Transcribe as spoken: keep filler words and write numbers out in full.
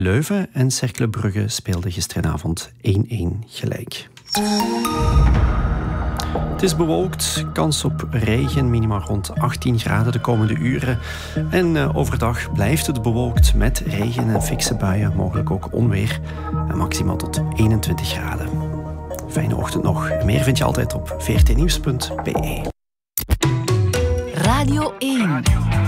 Leuven en Cercle Brugge speelden gisteravond één-één gelijk. Het is bewolkt, kans op regen, minimaal rond achttien graden de komende uren. En uh, overdag blijft het bewolkt met regen en fikse buien, mogelijk ook onweer. En maximaal tot eenentwintig graden. Fijne ochtend nog. Meer vind je altijd op v r t nieuws punt b e. Radio één.